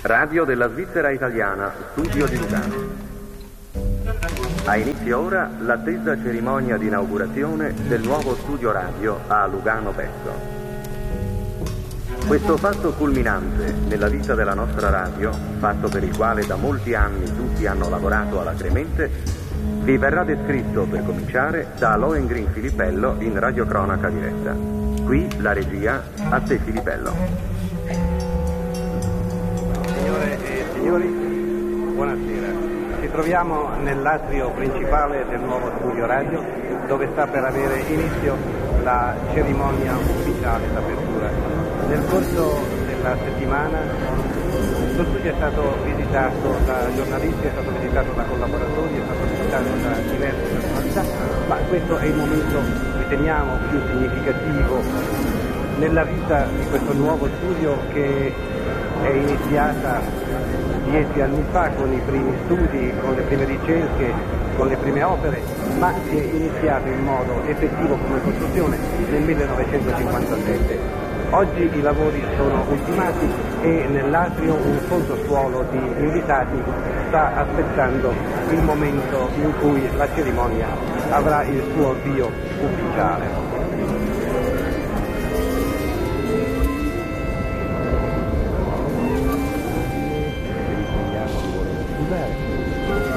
Radio della Svizzera Italiana, studio di Lugano. Ha inizio ora l'attesa cerimonia di inaugurazione del nuovo studio radio a Lugano Vesto. Questo fatto culminante nella vita della nostra radio, fatto per il quale da molti anni tutti hanno lavorato alacremente, vi verrà descritto per cominciare da Lohengrin Filippello in radiocronaca diretta. Qui la regia, a te Filippello. Signore e signori, buonasera. Ci troviamo nell'atrio principale del nuovo studio radio, dove sta per avere inizio la cerimonia ufficiale d'apertura. Nel corso della settimana lo studio è stato visitato da giornalisti, è stato visitato da collaboratori, è stato visitato da diverse personalità, ma questo è il momento, riteniamo, più significativo nella vita di questo nuovo studio che è iniziata 10 anni fa con i primi studi, con le prime ricerche, con le prime opere, ma si è iniziato in modo effettivo come costruzione nel 1957. Oggi i lavori sono ultimati e nell'atrio un sottosuolo di invitati sta aspettando il momento in cui la cerimonia avrà il suo avvio ufficiale.